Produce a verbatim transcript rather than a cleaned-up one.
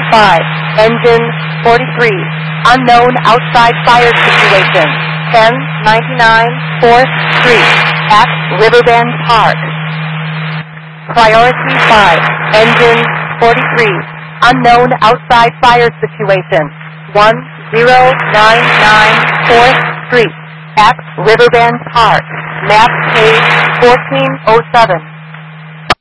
five, engine forty-three, unknown outside fire situation, ten ninety-nine fourth Street, at Riverbend Park. Priority five, engine forty-three, unknown outside fire situation, one zero nine nine fourth Street, at Riverbend Park, map page fourteen oh seven.